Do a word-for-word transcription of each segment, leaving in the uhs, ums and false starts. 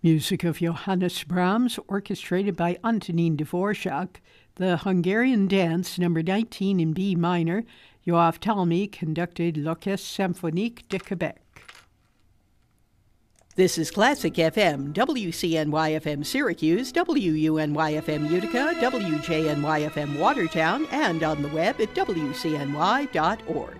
Music of Johannes Brahms, orchestrated by Antonín Dvorak. The Hungarian Dance, number nineteen in B minor. Yoav Talmy conducted L'Orchestre Symphonique de Québec. This is Classic F M, W C N Y F M Syracuse, W U N Y F M Utica, W J N Y F M Watertown, and on the web at W C N Y dot org.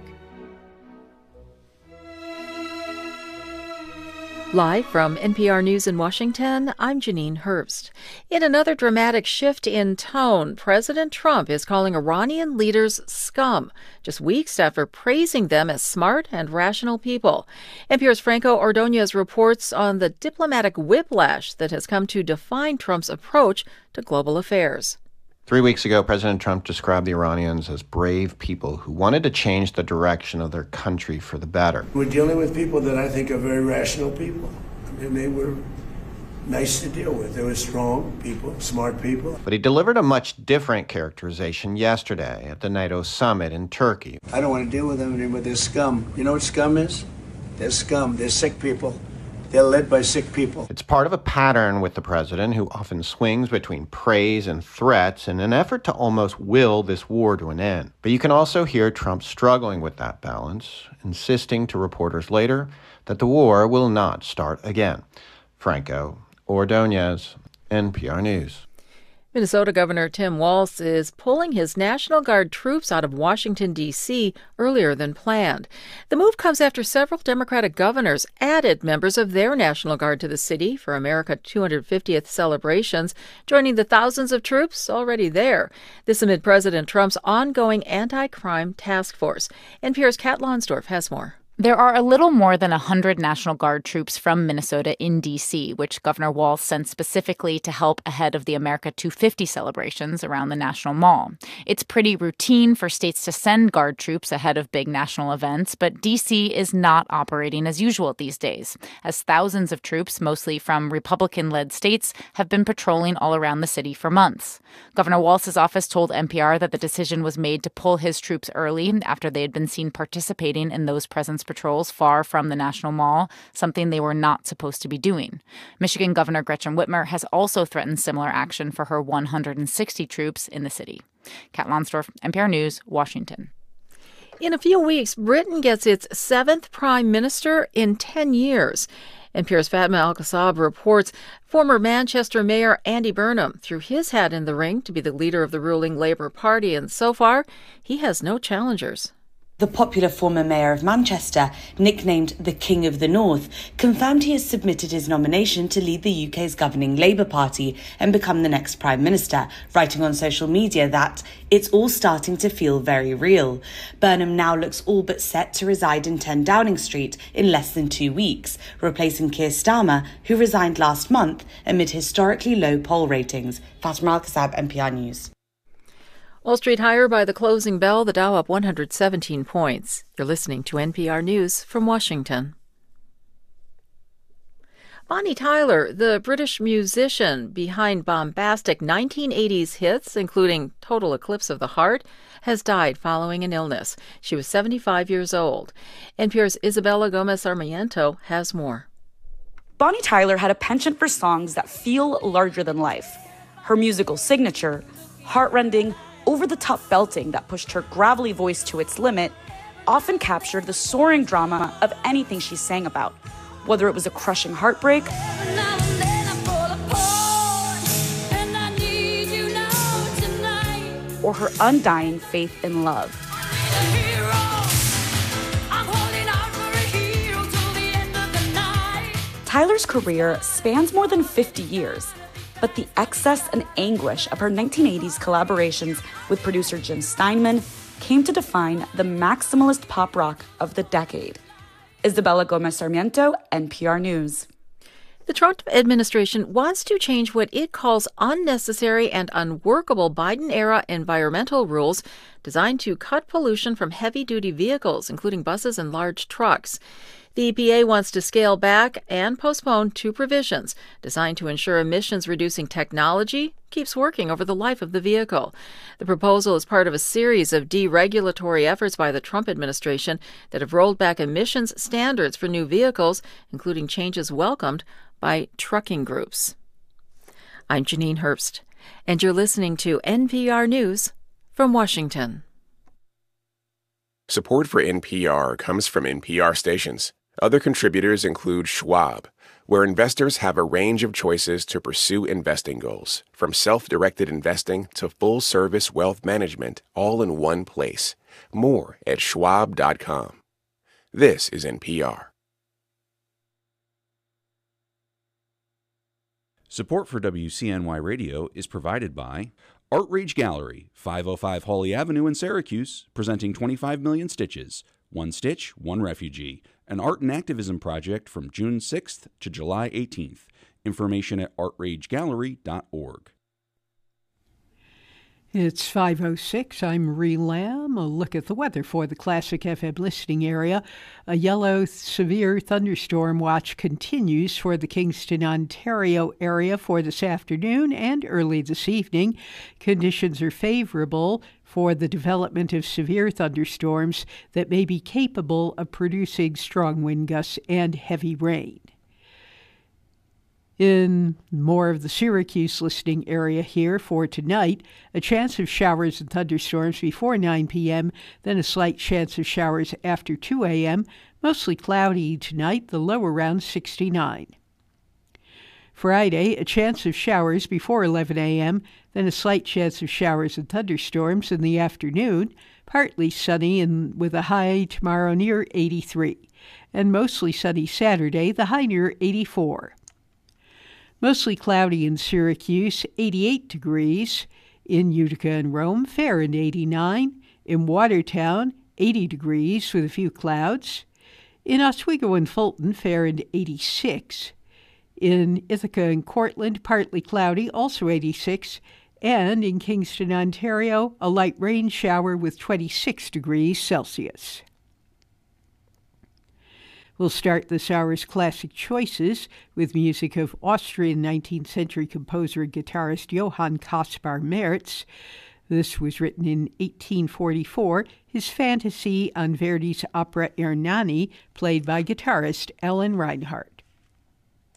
Live from N P R News in Washington, I'm Janine Herbst. In another dramatic shift in tone, President Trump is calling Iranian leaders scum, just weeks after praising them as smart and rational people. N P R's Franco Ordonez reports on the diplomatic whiplash that has come to define Trump's approach to global affairs. Three weeks ago, President Trump described the Iranians as brave people who wanted to change the direction of their country for the better. We're dealing with people that I think are very rational people. I mean, they were nice to deal with. They were strong people, smart people. But he delivered a much different characterization yesterday at the NATO summit in Turkey. I don't want to deal with them anymore. They're scum. You know what scum is? They're scum. They're sick people. They're led by sick people. It's part of a pattern with the president, who often swings between praise and threats in an effort to almost will this war to an end. But you can also hear Trump struggling with that balance, insisting to reporters later that the war will not start again. Franco Ordonez, N P R News. Minnesota Governor Tim Walz is pulling his National Guard troops out of Washington, D C earlier than planned. The move comes after several Democratic governors added members of their National Guard to the city for America's two hundred fiftieth celebrations, joining the thousands of troops already there. This amid President Trump's ongoing anti-crime task force. N P R's Kat Lonsdorf has more. There are a little more than one hundred National Guard troops from Minnesota in D C, which Governor Walz sent specifically to help ahead of the America two fifty celebrations around the National Mall. It's pretty routine for states to send Guard troops ahead of big national events, but D C is not operating as usual these days, as thousands of troops, mostly from Republican-led states, have been patrolling all around the city for months. Governor Walz's office told N P R that the decision was made to pull his troops early after they had been seen participating in those presence patrols far from the National Mall, something they were not supposed to be doing. Michigan Governor Gretchen Whitmer has also threatened similar action for her one hundred sixty troops in the city. Kat Lonsdorf, N P R News, Washington. In a few weeks, Britain gets its seventh prime minister in ten years. N P R's Fatma Al-Qasab reports former Manchester Mayor Andy Burnham threw his hat in the ring to be the leader of the ruling Labour Party, and so far, he has no challengers. The popular former mayor of Manchester, nicknamed the King of the North, confirmed he has submitted his nomination to lead the U K's governing Labour Party and become the next Prime Minister, writing on social media that it's all starting to feel very real. Burnham now looks all but set to reside in ten Downing Street in less than two weeks, replacing Keir Starmer, who resigned last month amid historically low poll ratings. Fatima Al-Qasab, N P R News. Wall Street higher by the closing bell, the Dow up one hundred seventeen points. You're listening to N P R News from Washington. Bonnie Tyler, the British musician behind bombastic nineteen eighties hits, including Total Eclipse of the Heart, has died following an illness. She was seventy-five years old. N P R's Isabella Gomez Sarmiento has more. Bonnie Tyler had a penchant for songs that feel larger than life. Her musical signature, heartrending, over-the-top belting that pushed her gravelly voice to its limit, often captured the soaring drama of anything she sang about, whether it was a crushing heartbreak or her undying faith in love. Tyler's career spans more than fifty years, but the excess and anguish of her nineteen eighties collaborations with producer Jim Steinman came to define the maximalist pop rock of the decade. Isabella Gomez Sarmiento, N P R News. The Trump administration wants to change what it calls unnecessary and unworkable Biden-era environmental rules designed to cut pollution from heavy-duty vehicles, including buses and large trucks. The E P A wants to scale back and postpone two provisions designed to ensure emissions-reducing technology keeps working over the life of the vehicle. The proposal is part of a series of deregulatory efforts by the Trump administration that have rolled back emissions standards for new vehicles, including changes welcomed by trucking groups. I'm Janine Herbst, and you're listening to N P R News from Washington. Support for N P R comes from N P R stations. Other contributors include Schwab, where investors have a range of choices to pursue investing goals, from self-directed investing to full-service wealth management, all in one place. More at schwab dot com. This is N P R. Support for W C N Y Radio is provided by Art Rage Gallery, five oh five Hawley Avenue in Syracuse, presenting twenty-five million stitches. One stitch, one refugee. An art and activism project from June sixth to July eighteenth. Information at art rage gallery dot org. It's five oh six. I'm Marie Lamb. A look at the weather for the Classic F M listening area. A yellow severe thunderstorm watch continues for the Kingston, Ontario area for this afternoon and early this evening. Conditions are favorable for the development of severe thunderstorms that may be capable of producing strong wind gusts and heavy rain. In more of the Syracuse listening area here for tonight, a chance of showers and thunderstorms before nine p.m., then a slight chance of showers after two a.m., mostly cloudy tonight, the low around sixty-nine. Friday, a chance of showers before eleven a.m., then a slight chance of showers and thunderstorms in the afternoon, partly sunny and with a high tomorrow near eighty-three, and mostly sunny Saturday, the high near eighty-four. Mostly cloudy in Syracuse, eighty-eight degrees. In Utica and Rome, fair and eighty-nine. In Watertown, eighty degrees with a few clouds. In Oswego and Fulton, fair and eighty-six. In Ithaca and Cortland, partly cloudy, also eighty-six. And in Kingston, Ontario, a light rain shower with twenty-six degrees Celsius. We'll start this hour's Classic Choices with music of Austrian nineteenth century composer and guitarist Johann Caspar Merz. This was written in eighteen forty-four, his fantasy on Verdi's opera Ernani, played by guitarist Ellen Reinhardt.